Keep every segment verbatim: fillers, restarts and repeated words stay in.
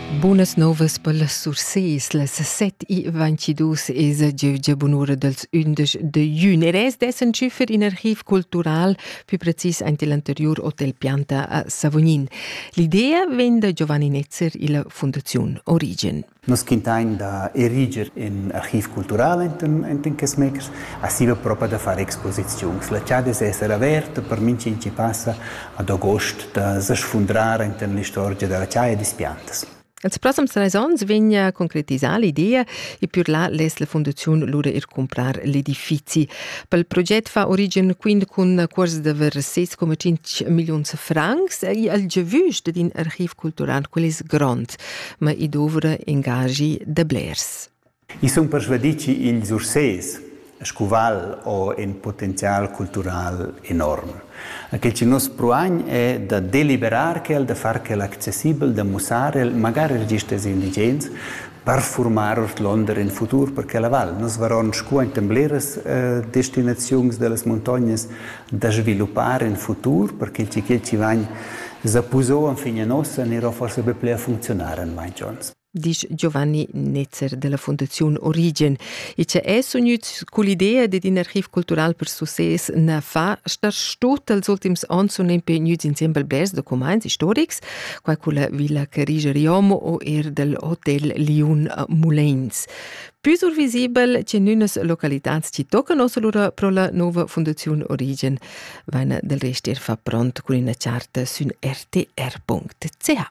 Buonas novas per las Sursees, las set i ventidus es a giugia bunura dels undici de giugn. E res dessen schiffer in archiv cultural, più precis ante l'anterior Hotel Pianta a Savognin. L'idea ven da Giovanni Netzer e la Fondazione Origin. Nos quintain da eriger in archiv cultural enten enten kesmakers, asiva proprio da fare exposizions. La ciada es essere aperta per minci in ci passa ad agost da se sfundrar enten l'istoria della ciaia dis piantas. Els prossims tres ans vegna concretisar l'idea e più là les la Fondazione lura ir comprar l'edifici. Pel proget fa Origin quindi con quars de ver sei comma cinque milions francs e al giavüst din archiv cultural quel is grand, ma i dovra engagi de blers. I sun persvadici il Sursees, scuval o un potenzial cultural enorme. Aquel che nos pruagn è da deliberar che da far che l'accessibile, da musare magari registres indigens per formar l'Onder in futur perché la val nos varon scu in tembleres eh, destinazioni delle montagne da sviluppare in futur perché il che ci vagn zapuso in fine nostra nero forse be plea funzionare in mai Jones. Dice Giovanni Netzer della Fondazione Origin. E c'è è sognuto con l'idea di un archiv cultural per Sursees ne fa star stot als ultims ans son impegnuts insieme blers documents storics, qua con la Villa Carige Riomo o er del Hotel Lion Moulins. Più visibile c'è nunas localitats ci toccano solo pro la nuova Fondazione Origin. Vaina del rest er fa pronto con una charta su r t r punto c h.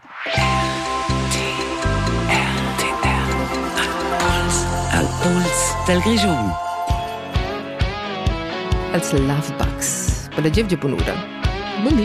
Al puls del Grigion. Els Lovebugs, per la Gievgia Bonura.